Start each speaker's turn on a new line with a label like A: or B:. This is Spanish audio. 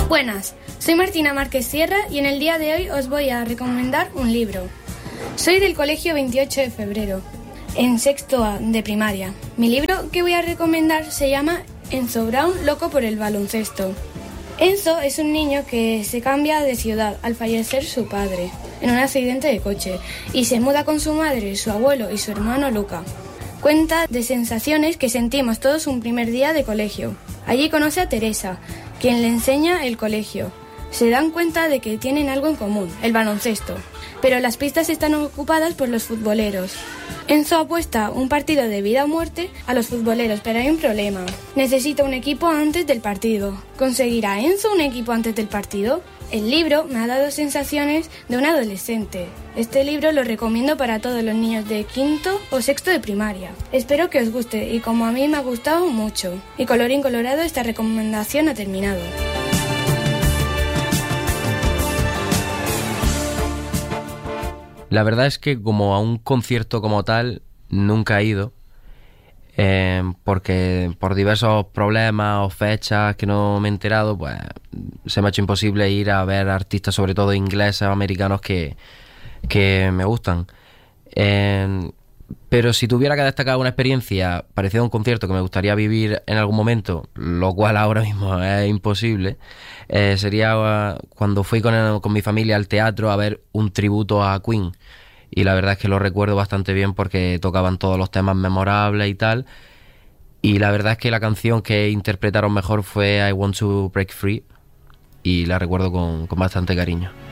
A: Buenas, soy Martina Márquez Sierra y en el día de hoy os voy a recomendar un libro. Soy del colegio 28 de febrero, en sexto A de primaria. Mi libro que voy a recomendar se llama Enzo Brown, loco por el baloncesto. Enzo es un niño que se cambia de ciudad al fallecer su padre en un accidente de coche y se muda con su madre, su abuelo y su hermano Luca. Cuenta de sensaciones que sentimos todos un primer día de colegio. Allí conoce a Teresa, quien le enseña el colegio. Se dan cuenta de que tienen algo en común, el baloncesto, pero las pistas están ocupadas por los futboleros. Enzo apuesta un partido de vida o muerte a los futboleros, pero hay un problema. Necesita un equipo antes del partido. ¿Conseguirá Enzo un equipo antes del partido? El libro me ha dado sensaciones de un adolescente. Este libro lo recomiendo para todos los niños de quinto o sexto de primaria. Espero que os guste y como a mí me ha gustado mucho. Y colorín colorado, esta recomendación ha terminado.
B: La verdad es que como a un concierto como tal nunca he ido, porque por diversos problemas o fechas que no me he enterado, pues se me ha hecho imposible ir a ver artistas, sobre todo ingleses o americanos que me gustan. Pero si tuviera que destacar una experiencia parecida a un concierto que me gustaría vivir en algún momento, lo cual ahora mismo es imposible, sería cuando fui con mi familia al teatro a ver un tributo a Queen. Y la verdad es que lo recuerdo bastante bien porque tocaban todos los temas memorables y tal. Y la verdad es que la canción que interpretaron mejor fue I Want to Break Free y la recuerdo con bastante cariño.